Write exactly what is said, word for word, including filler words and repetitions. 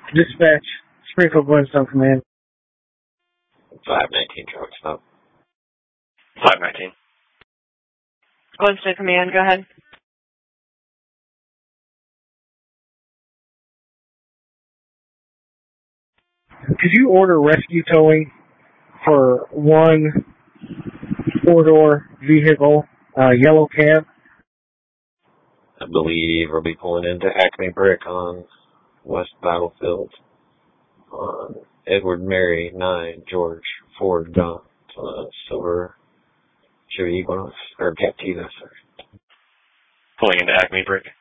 Dispatch, Springfield Glenstone Command. five nineteen truck stop. five nineteen. Glenstone Command, go ahead. Could you order rescue towing for one four-door vehicle, uh, yellow cab? I believe we'll be pulling into Acme Brick on West Battlefield on Edward Mary nine George Ford John uh, Silver Chevy Equinox or Captiva, sorry. Pulling into Acme Brick.